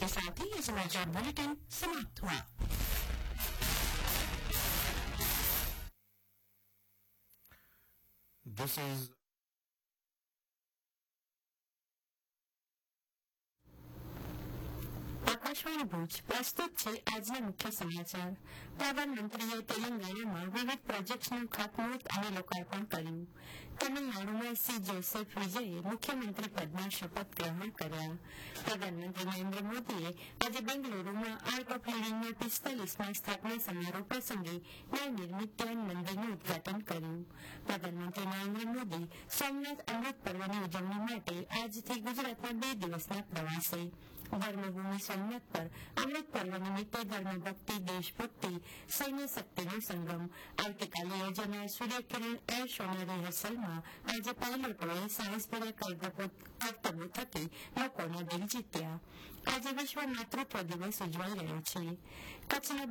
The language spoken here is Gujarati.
इसके साथ ही ये समाचार बुलेटिन समाप्त हुआ। This is આકાશવાણી ભુજ પ્રસ્તુત છે આજના મુખ્ય સમાચાર। પ્રધાનમંત્રીએ તેલંગાણામાં વિવિધ પ્રોજેક્ટ્સનું ખાતમુહૂર્ત અને લોકાર્પણ કર્યું। તમિલનાડુમાં સી જોસેફ વિજયે મુખ્યમંત્રી પદના શપથ ગ્રહણ કર્યા। પ્રધાનમંત્રી નરેન્દ્ર મોદીએ આજે બેંગલુરુમાં આર્ટ ઓફ લિવિંગના 45મા સ્થાપના સમારોહ પ્રસંગે નવનિર્મિત ધ્યાન મંદિરનું ઉદઘાટન કર્યું। પ્રધાનમંત્રી નરેન્દ્ર મોદી સોમનાથ અમૃત પર્વની ઉજવણી માટે આજથી ગુજરાતના 2 દિવસના પ્રવાસે। ધર્મભૂમિ સોમનાથ પર અમૃત પર્વ નિમિત્તે ધર્મભક્તિ દેશભક્તિ સૈન્ય શક્તિનો સંગમ આવતીકાલે યોજાનાર સૂર્યકિરણ એર શોના રિહર્સલમાં આજે પાયલોટોએ સાહસભર્યા કરતબો થકી લોકોના દિલ જીત્યા। આજે વિશ્વ માતૃત્વ દિવસ ઉજવાઈ રહ્યો છે। કચ્છના